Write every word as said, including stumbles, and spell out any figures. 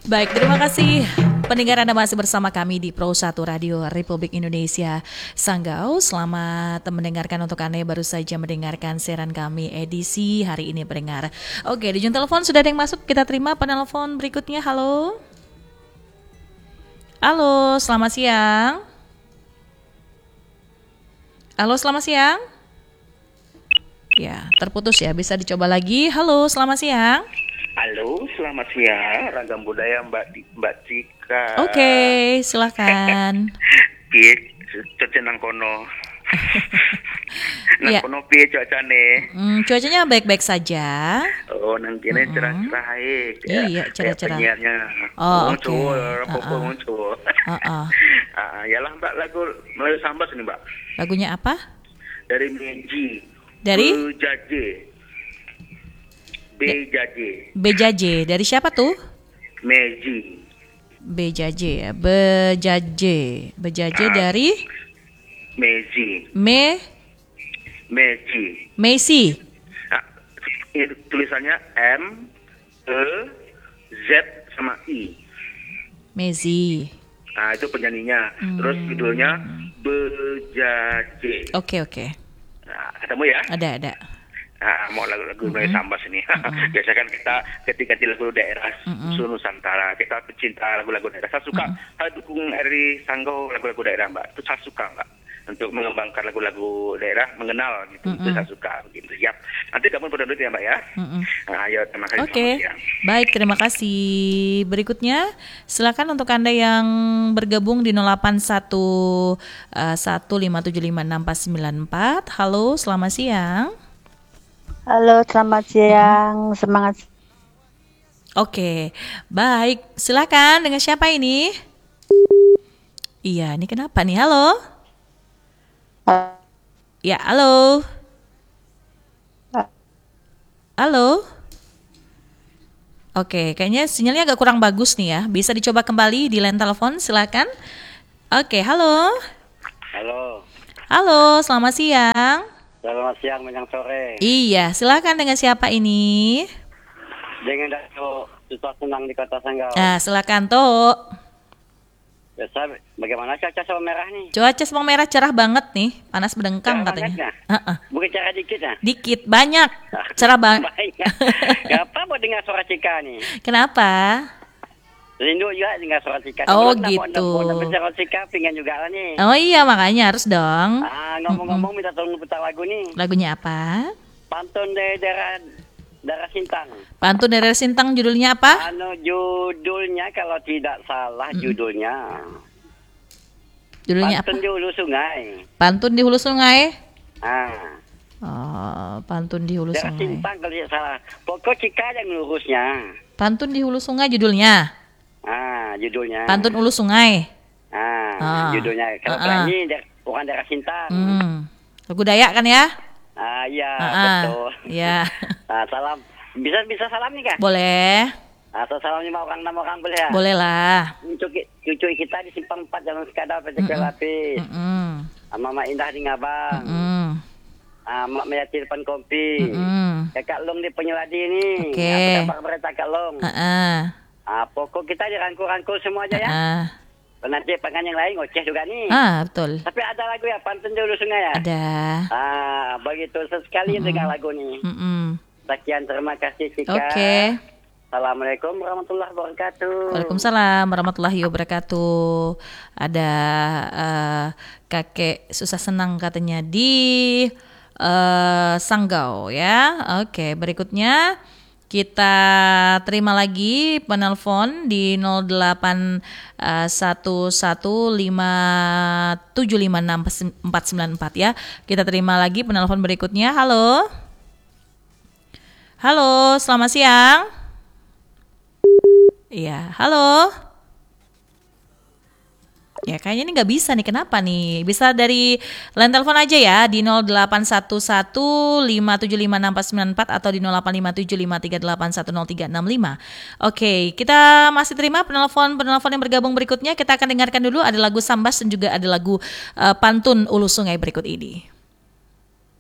Baik, terima kasih pendengar Anda masih bersama kami di Pro satu Radio Republik Indonesia Sanggau. Selamat mendengarkan untuk Anda yang baru saja mendengarkan siaran kami edisi hari ini pendengar. Oke, di ujung telepon sudah ada yang masuk, kita terima penelpon berikutnya. Halo. Halo, selamat siang. Halo, selamat siang. Ya, terputus ya, bisa dicoba lagi. Halo, selamat siang. Halo, selamat siang, Ragam Budaya Mbak Mbak Cika. Oke, okay, silakan. Piye cuaca nang kono? Nang ya. kono piye cuacane? Hmm, cuacanya baik-baik saja. Oh, nang kene mm-hmm. cerah-cerah ae. Iya, cerah-cerah. Penyiarnya. Oh, oke. Popo muncul. Heeh. Ah, yalah Mbak, lagu Melayu Sambas nih, Mbak. Lagunya apa? Dari Meji. Dari Bejaje. Bejaje. Bejaje. Dari siapa tuh? Meji. Bejaje ya. Bejaje. Bejaje ah. Dari Meji. Me Meji. Messi. Nah, tulisannya M E Z sama I. Messi. Nah, itu penyanyinya. Hmm. Terus judulnya Bejaje. Oke, oke. Nah, ketemu ya? Ada, ada. Nah, mau lagu-lagu mm-hmm. Sambas ini. Mm-hmm. Biasa kan kita ketika di lagu daerah mm-hmm. Nusantara, kita pecinta lagu-lagu daerah. Saya suka, mm-hmm. saya dukung R I Sanggau lagu-lagu daerah, Mbak. Itu saya suka, Mbak. Untuk mengembangkan lagu-lagu daerah, mengenal gitu. Mm-hmm. Itu saya suka begitu. Ya. Nanti kamu pada dulu ya, Mbak ya. Mm-hmm. Nah, ayo terima kasih. Oke. Okay. Baik, terima kasih. Berikutnya, silakan untuk Anda yang bergabung di nol delapan satu satu lima tujuh lima enam empat sembilan empat. Halo, selamat siang. Halo, selamat siang. Hmm. Semangat. Oke, baik. Silakan, dengan siapa ini? Iya, ini kenapa nih? Halo? Uh. Ya, halo. Uh. Halo? Oke, kayaknya sinyalnya agak kurang bagus nih ya. Bisa dicoba kembali di line telepon, silakan. Oke, halo. Halo. Halo, selamat siang. Selamat siang menjelang sore. Iya, silakan, dengan siapa ini? Dengan Dato Susah Senang di Kota Sanggau. Nah, silakan Tok. Biasa, bagaimana cuaca Sabang Merah nih? Cuaca Sabang Merah cerah banget nih, panas berdengkang cerah katanya. Uh-uh. Bukan cerah dikit ya? Dikit, banyak. Cerah banget. Kenapa mau dengar suara Cika nih? Kenapa? Rindu juga dengar suara Cika. Oh Bulan gitu. Tapi suara Cika pingin juga lah nih. Oh iya, makanya harus dong. Ah, ngomong-ngomong minta tolong putar lagu nih. Lagunya apa? Pantun dari daerah daerah Sintang. Pantun dari daerah Sintang, judulnya apa? Anu judulnya kalau tidak salah mm. judulnya. Judulnya Pantun apa? Di Hulu Sungai. Pantun di Hulu Sungai. Ah. Oh, Pantun di Hulu daerah Sungai. Daerah Sintang kalau tidak salah. Pokok Cika yang lurusnya. Pantun di Hulu Sungai judulnya. Ah, judulnya. Pantun Hulu Sungai. Ah, ah. judulnya. Kalau uh-uh. ini bukan daerah Sintang. Hmm. Lagu Dayak kan ya? Ah, iya, uh-uh. betul. Iya. Ah, salam. Bisa bisa salam nih, Kak? Boleh. Atau salam lima orang, enam orang boleh ya? Boleh lah. Cucu, cucu kita di Simpang empat Jalan Sekadar, P T K Lapis. Mm-mm. Sama Mak Indah di Ngabang. Mm-mm. Ah, Mak Mayati depan Kompi. Mm-mm. Kakak Long di Penyeladi ini. Oke. Okay. Apa kabar Kakak Long? Uh-uh. Ah, pokok kita dirangkul-rangkul semua aja ya. Uh. Nanti pengen yang lain ngoceh juga nih. Ah, betul. Tapi ada lagu ya, Pantun di Hulu Sungai ya? Ada. Ah, begitu sesekali Mm-mm. dengar lagu nih. Mm-mm. Sekian, terima kasih Cika. Oke. Okay. Assalamualaikum warahmatullahi wabarakatuh. Waalaikumsalam warahmatullahi wabarakatuh. Ada uh, kakek susah senang katanya di uh, Sanggau ya. Oke, okay, berikutnya kita terima lagi penelpon di nol delapan satu satu lima tujuh lima enam empat sembilan empat ya. Kita terima lagi penelpon berikutnya. Halo. Halo, selamat siang. Iya, halo. Ya kayaknya ini nggak bisa nih, kenapa nih? Bisa dari line telepon aja ya di nol delapan satu satu lima tujuh lima enam empat sembilan empat atau di nol delapan lima tujuh lima tiga delapan satu nol tiga enam lima. Oke, kita masih terima penelpon-penelpon yang bergabung berikutnya. Kita akan dengarkan dulu ada lagu Sambas dan juga ada lagu uh, Pantun Ulu Sungai berikut ini.